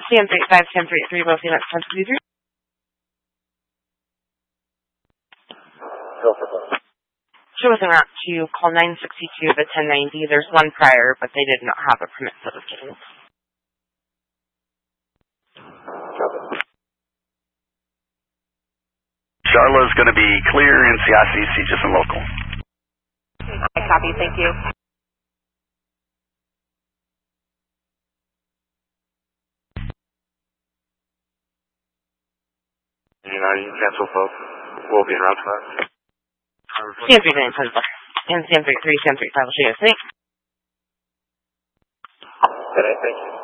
CM35, CM33, both units 1053. Go for both. Show us a route to call 962 to 1090. There's one prior, but they did not have a permit set of games. Charlotte's going to be clear, NCICC just a local. I copy, thank you. You know, you can cancel both. We'll be around for that. CM39 says and CM33, CM35 will show you a snake. Good day, thank you.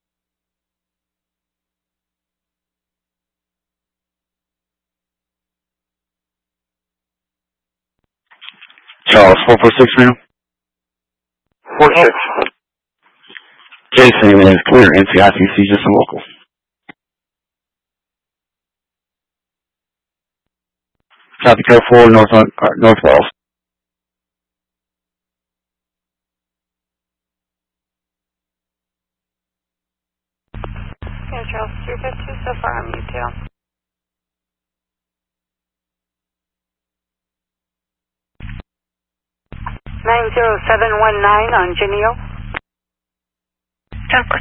Charles, 446 now. 46. Jason is clear, NCICC just a local. Copy, Code 4, North Walls. Okay, Charles, 352 so far on you too. $90719 on Genio. 10-4.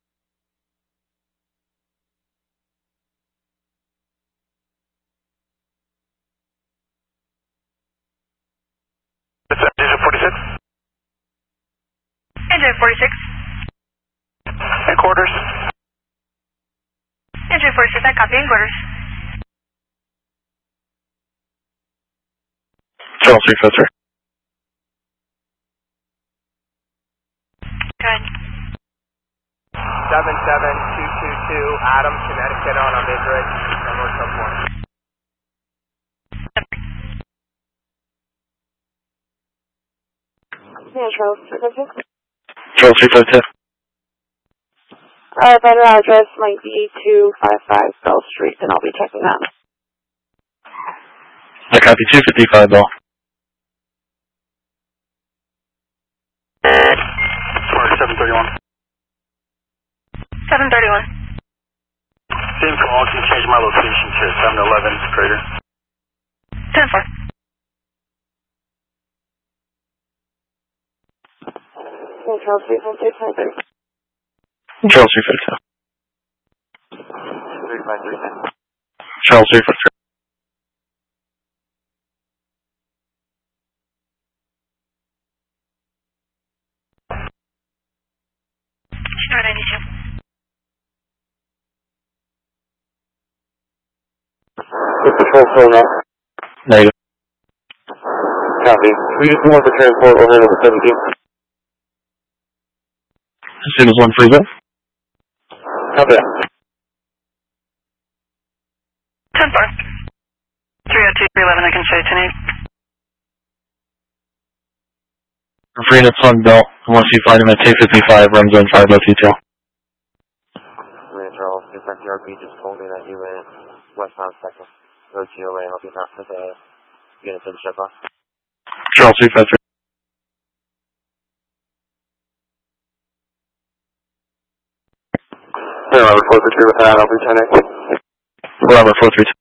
Digit 46? Engine 46. And quarters? Engine 46, I copy in quarters. Charles, 353. Good. 77222, Adam, Connecticut on Midridge, number 1. Yeah, Charles, 352. Charles, 352. Better address might be 255 Bell Street, and I'll be checking that. I copy 255 Bell. 731. 731. Same call, can you change my location to 711 Crater? 10-4. Charles, 352. Charles, 352. 353. Charles, 353. Sure, 92. Control 4 now. Negative. Copy. We just want the transport over number 17. As soon as one frees up. Copy that. 10-4. 302, 311, I can show you tonight. I'm freeing up Sun Bell. Once you find him at 255, run zone 5 left detail. Charles, Defense ERP just told me that you went westbound second. Road to your way, helping out for the units in the shut off. Charles, 353. Number 432 with that, I'll be 10-8. Robert, 432.